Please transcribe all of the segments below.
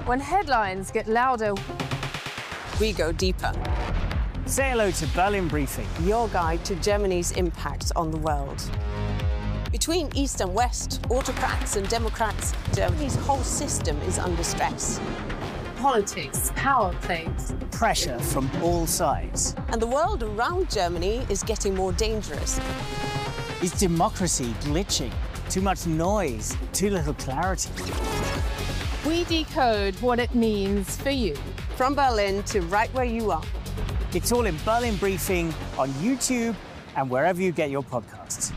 When headlines get louder, we go deeper. Say hello to Berlin Briefing, your guide to Germany's impact on the world. Between East and West, autocrats and democrats, Germany's whole system is under stress. politics, power plays, pressure from all sides. And the world around Germany is getting more dangerous. Is democracy glitching? Too much noise, too little clarity. We decode what it means for you. From Berlin to right where you are. It's all in Berlin Briefing on YouTube and wherever you get your podcasts.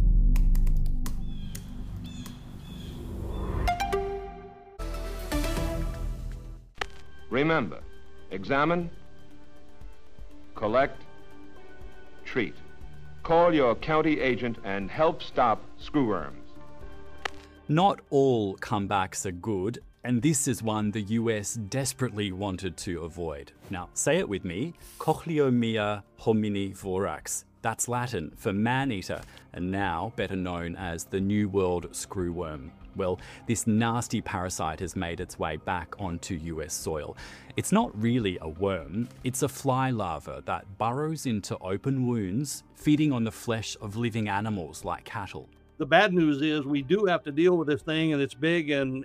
Remember, examine, collect, treat. Call your county agent and help stop screwworms. Not all comebacks are good, and this is one the US desperately wanted to avoid. Now, say it with me, Cochleomia homini vorax. That's Latin for man-eater, and now better known as the New World screwworm. Well, this nasty parasite has made its way back onto US soil. It's not really a worm, it's a fly larva that burrows into open wounds, feeding on the flesh of living animals like cattle. The bad news is we do have to deal with this thing, and it's big, and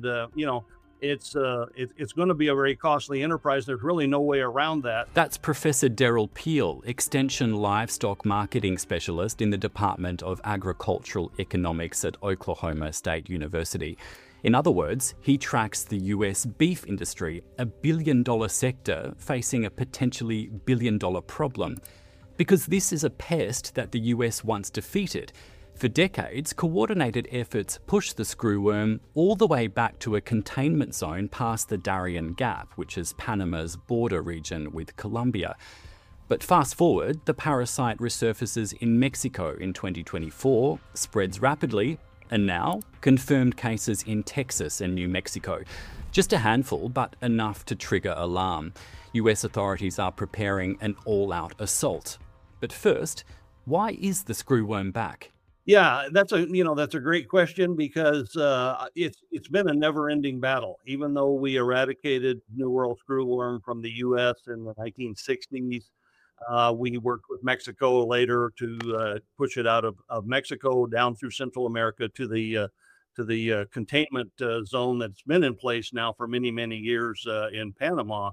it's going to be a very costly enterprise. There's really no way around that. That's Professor Daryl Peel, Extension Livestock Marketing Specialist in the Department of Agricultural Economics at Oklahoma State University. In other words, he tracks the US beef industry, a billion-dollar sector facing a potentially billion-dollar problem. Because this is a pest that the US wants defeated. For decades, coordinated efforts pushed the screwworm all the way back to a containment zone past the Darien Gap, which is Panama's border region with Colombia. But fast forward, the parasite resurfaces in Mexico in 2024, spreads rapidly, and now confirmed cases in Texas and New Mexico. Just a handful, but enough to trigger alarm. US authorities are preparing an all-out assault. But first, why is the screwworm back? Yeah, that's a great question, because it's been a never-ending battle. Even though we eradicated New World screwworm from the U.S. in the 1960s, we worked with Mexico later to push it out of Mexico down through Central America to the containment zone that's been in place now for many, many years in Panama.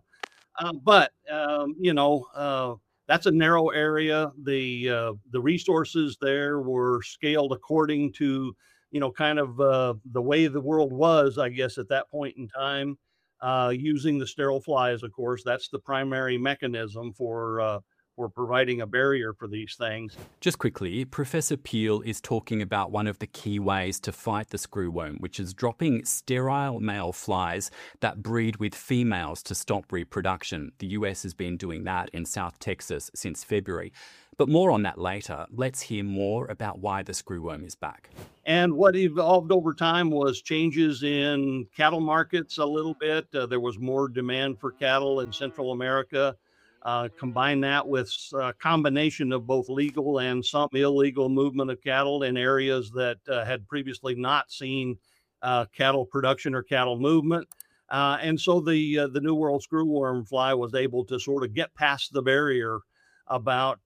That's a narrow area. The resources there were scaled according to, the way the world was, I guess, at that point in time, using the sterile flies, of course. That's the primary mechanism for providing a barrier for these things. Just quickly, Professor Peel is talking about one of the key ways to fight the screwworm, which is dropping sterile male flies that breed with females to stop reproduction. The US has been doing that in South Texas since February. But more on that later. Let's hear more about why the screwworm is back. And what evolved over time was changes in cattle markets a little bit. There was more demand for cattle in Central America. Combine that with a combination of both legal and some illegal movement of cattle in areas that had previously not seen cattle production or cattle movement. And so the New World screwworm fly was able to sort of get past the barrier about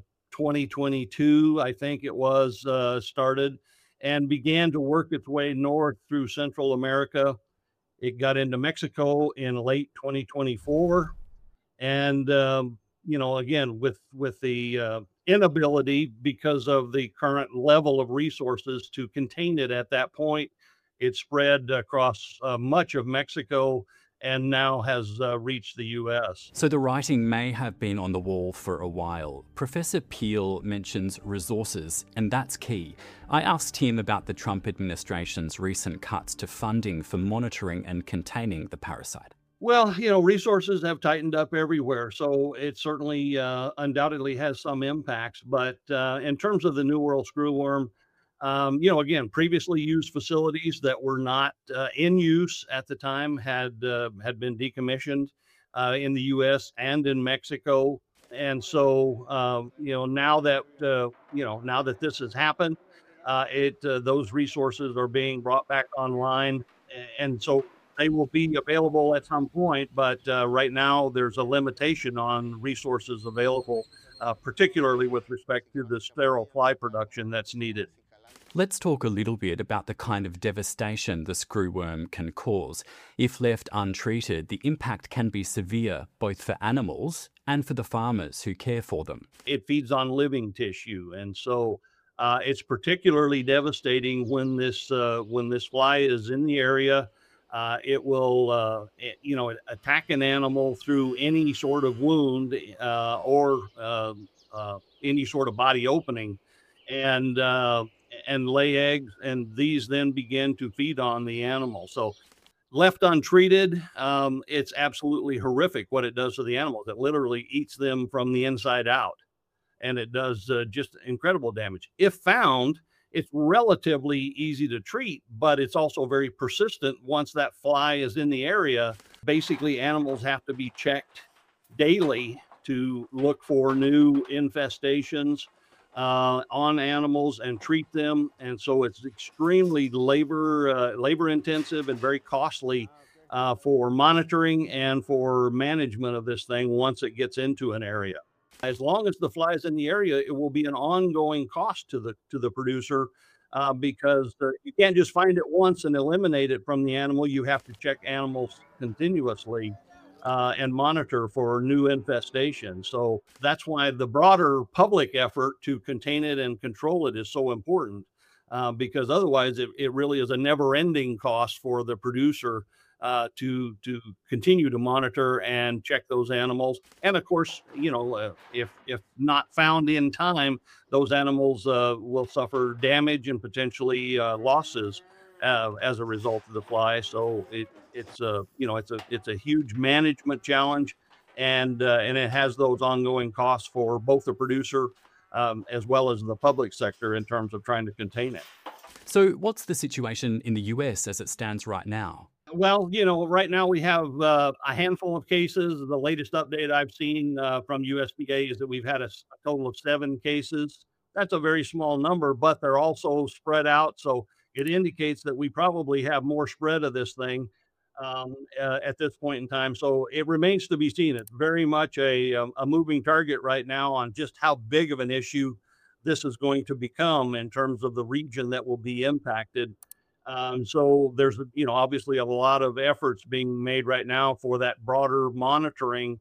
2022, I think it was, started, and began to work its way north through Central America. It got into Mexico in late 2024. And, again, with the inability, because of the current level of resources, to contain it at that point, it spread across much of Mexico and now has reached the U.S. So the writing may have been on the wall for a while. Professor Peel mentions resources, and that's key. I asked him about the Trump administration's recent cuts to funding for monitoring and containing the parasite. Well, resources have tightened up everywhere, so it certainly undoubtedly has some impacts. But in terms of the New World screwworm, again, previously used facilities that were not in use at the time had been decommissioned in the U.S. and in Mexico. And so, now that this has happened, those resources are being brought back online, and so they will be available at some point, but right now there's a limitation on resources available, particularly with respect to the sterile fly production that's needed. Let's talk a little bit about the kind of devastation the screwworm can cause. If left untreated, the impact can be severe both for animals and for the farmers who care for them. It feeds on living tissue, and so it's particularly devastating when this fly is in the area. It will, attack an animal through any sort of wound or any sort of body opening, and lay eggs, and these then begin to feed on the animal. So left untreated, it's absolutely horrific what it does to the animals. It literally eats them from the inside out, and it does just incredible damage. If found, it's relatively easy to treat, but it's also very persistent once that fly is in the area. Basically, animals have to be checked daily to look for new infestations on animals and treat them. And so it's extremely labor intensive and very costly for monitoring and for management of this thing once it gets into an area. As long as the fly is in the area, it will be an ongoing cost to the producer because you can't just find it once and eliminate it from the animal. You have to check animals continuously and monitor for new infestation. So that's why the broader public effort to contain it and control it is so important, because otherwise it really is a never-ending cost for the producer to continue to monitor and check those animals. And of course, if not found in time, those animals will suffer damage and potentially losses as a result of the fly. So it's a huge management challenge, and it has those ongoing costs for both the producer as well as the public sector in terms of trying to contain it. So what's the situation in the US as it stands right now? Well, right now we have a handful of cases. The latest update I've seen from USDA is that we've had a total of 7 cases. That's a very small number, but they're also spread out. So it indicates that we probably have more spread of this thing at this point in time. So it remains to be seen. It's very much a moving target right now on just how big of an issue this is going to become in terms of the region that will be impacted. So there's, obviously a lot of efforts being made right now for that broader monitoring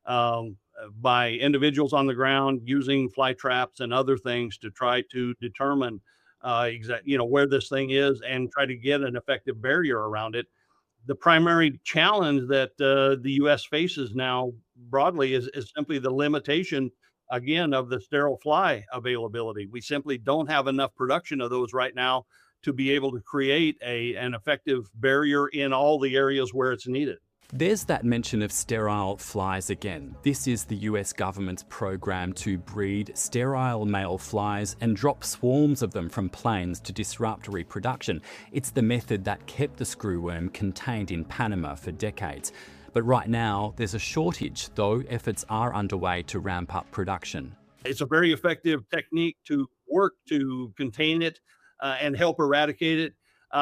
by individuals on the ground using fly traps and other things to try to determine where this thing is and try to get an effective barrier around it. The primary challenge that the U.S. faces now broadly is simply the limitation, again, of the sterile fly availability. We simply don't have enough production of those right now to be able to create an effective barrier in all the areas where it's needed. There's that mention of sterile flies again. This is the US government's program to breed sterile male flies and drop swarms of them from planes to disrupt reproduction. It's the method that kept the screwworm contained in Panama for decades. But right now, there's a shortage, though efforts are underway to ramp up production. It's a very effective technique to work to contain it and help eradicate it.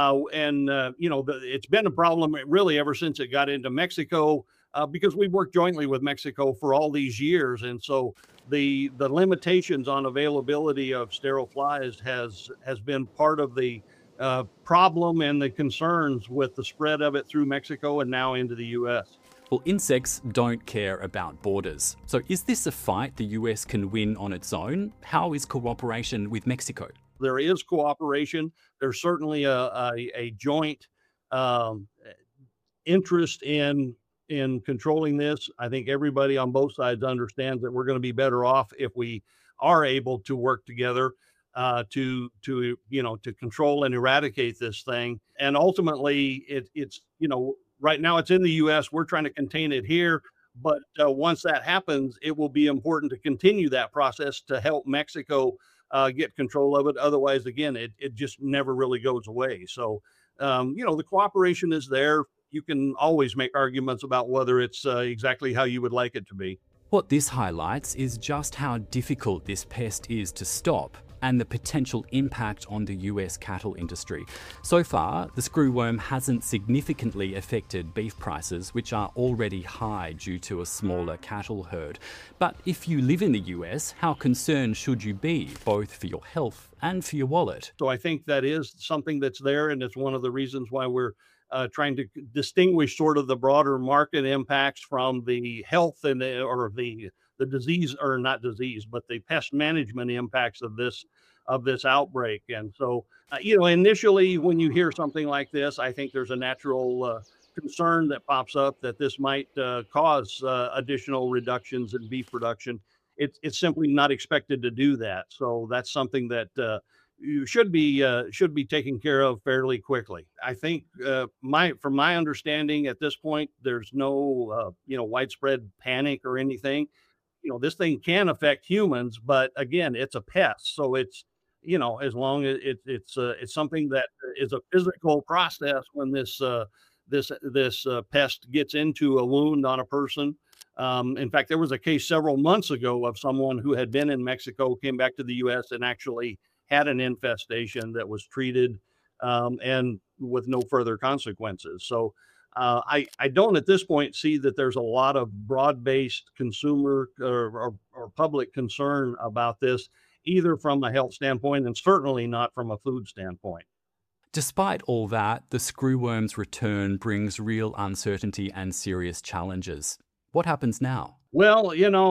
It's been a problem really ever since it got into Mexico because we've worked jointly with Mexico for all these years. And so the limitations on availability of sterile flies has been part of the problem and the concerns with the spread of it through Mexico and now into the U.S. Well, insects don't care about borders. So is this a fight the US can win on its own? How is cooperation with Mexico? There is cooperation. There's certainly a joint interest in controlling this. I think everybody on both sides understands that we're going to be better off if we are able to work together to control and eradicate this thing. And ultimately, it's right now it's in the U.S. We're trying to contain it here. But once that happens, it will be important to continue that process to help Mexico get control of it. Otherwise, again, it just never really goes away. So, the cooperation is there. You can always make arguments about whether it's exactly how you would like it to be. What this highlights is just how difficult this pest is to stop. and the potential impact on the US cattle industry. So far, the screwworm hasn't significantly affected beef prices, which are already high due to a smaller cattle herd. But if you live in the US, how concerned should you be, both for your health and for your wallet? So I think that is something that's there, and it's one of the reasons why we're trying to distinguish sort of the broader market impacts from the health and the disease, or not disease, but the pest management impacts of this outbreak. And so, initially when you hear something like this, I think there's a natural concern that pops up that this might cause additional reductions in beef production. It's simply not expected to do that. So that's something that you should be taken care of fairly quickly. I think from my understanding at this point, there's no widespread panic or anything. This thing can affect humans, but again, it's a pest. So it's as long as it's something that is a physical process when this pest gets into a wound on a person. In fact, there was a case several months ago of someone who had been in Mexico, came back to the U.S. and actually had an infestation that was treated and with no further consequences. So I don't at this point see that there's a lot of broad-based consumer or public concern about this, either from a health standpoint and certainly not from a food standpoint. Despite all that, the screwworm's return brings real uncertainty and serious challenges. What happens now? Well,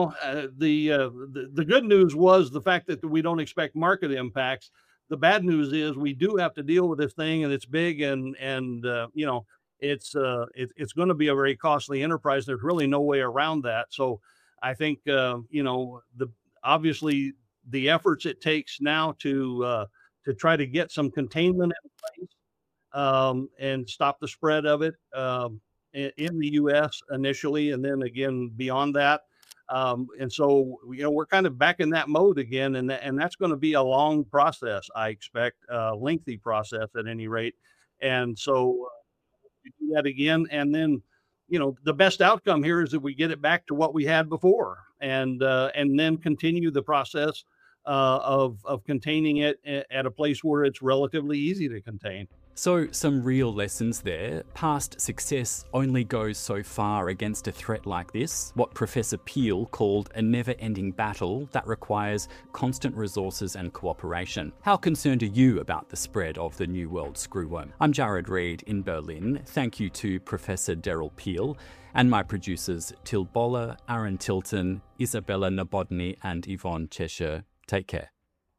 the good news was the fact that we don't expect market impacts. The bad news is we do have to deal with this thing, and it's big, and it's going to be a very costly enterprise. There's really no way around that. So I think obviously the efforts it takes now to try to get some containment in place and stop the spread of it in the U.S. initially, and then again beyond that. And so, we're kind of back in that mode again, and that's going to be a long process, I expect, a lengthy process at any rate. And so we do that again, and then, the best outcome here is that we get it back to what we had before, and then continue the process of containing it at a place where it's relatively easy to contain. So some real lessons there. Past success only goes so far against a threat like this, what Professor Peel called a never-ending battle that requires constant resources and cooperation. How concerned are you about the spread of the New World screwworm? I'm Jared Reid in Berlin. Thank you to Professor Daryl Peel and my producers Till Boller, Aaron Tilton, Isabella Nabodny and Yvonne Cheshire. Take care.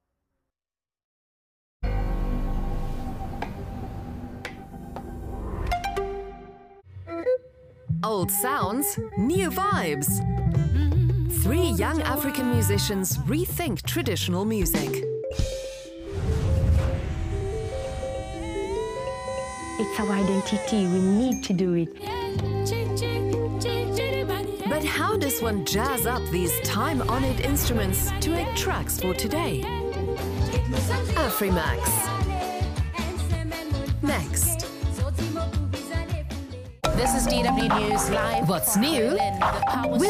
Old sounds, new vibes. 3 young African musicians rethink traditional music. It's our identity, we need to do it. But how does one jazz up these time-honored instruments to make tracks for today? Afrimax. Next. This is DW News Live. What's new? We'll